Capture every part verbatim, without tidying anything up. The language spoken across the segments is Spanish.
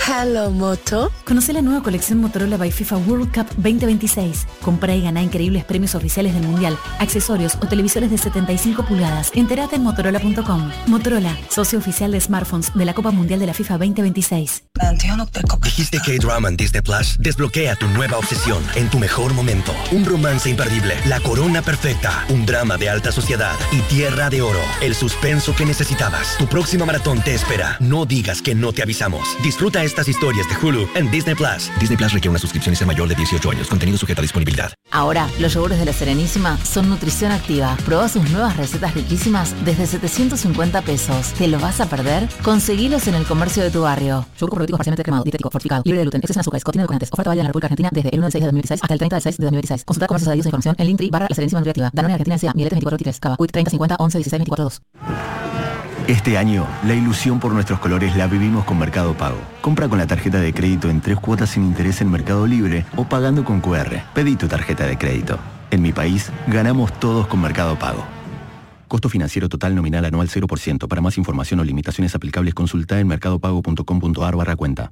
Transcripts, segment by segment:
Hello, Moto. Conoce la nueva colección Motorola by FIFA World Cup veinte veintiséis. Compra y gana increíbles premios oficiales del Mundial, accesorios o televisores de setenta y cinco pulgadas. Entérate en motorola punto com. Motorola, socio oficial de smartphones de la Copa Mundial de la FIFA veinte veintiséis. ¿Dijiste K-Drama en Disney Plus? Desbloquea tu nueva obsesión en tu mejor momento. Un romance imperdible, la corona perfecta, un drama de alta sociedad y Tierra de Oro. El suspenso que necesitabas. Tu próxima maratón te espera. No digas que no te avisamos. Disfruta estas historias de Hulu en Disney Plus. Disney Plus requiere una suscripción y ser mayor de dieciocho años. Contenido sujeto a disponibilidad. Ahora, los yogures de La Serenísima son nutrición activa. Proba sus nuevas recetas riquísimas desde setecientos cincuenta pesos. ¿Te lo vas a perder? Conseguilos en el comercio de tu barrio. Yogur probiótico parcialmente cremado, dietético, fortificado, libre de gluten, exceso en azúcares, contiene edulcorantes. Oferta válida en la República Argentina desde el uno del seis de dos mil veintiséis hasta el treinta del seis de dos mil veintiséis. Consulta comercios adheridos a información en Linktree barra La Serenísima Nutriactiva. Danone Argentina S A, Miletes veinticuatro veintitrés, Cava, Quick treinta cincuenta once dieciséis veinticuatro dos. Este año, la ilusión por nuestros colores la vivimos con Mercado Pago. Compra con la tarjeta de crédito en tres cuotas sin interés en Mercado Libre o pagando con Q R. Pedí tu tarjeta de crédito. En mi país, ganamos todos con Mercado Pago. Costo financiero total nominal anual cero por ciento. Para más información o limitaciones aplicables, consulta en mercadopago punto com punto a r barra cuenta.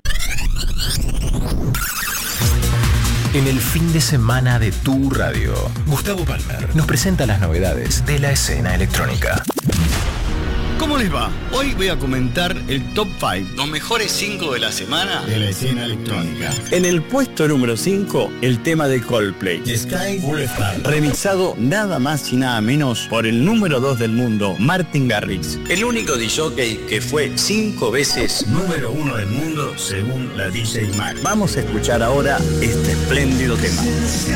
En el fin de semana de tu radio, Gustavo Palmer nos presenta las novedades de la escena electrónica. ¿Cómo les va? Hoy voy a comentar el top cinco, los mejores cinco de la semana de la escena electrónica. En el puesto número cinco, el tema de Coldplay, Sky Full Star, remixado nada más y nada menos por el número dos del mundo, Martin Garrix, el único D J que fue cinco veces número uno del mundo según la D J Mag. Vamos a escuchar ahora este espléndido tema.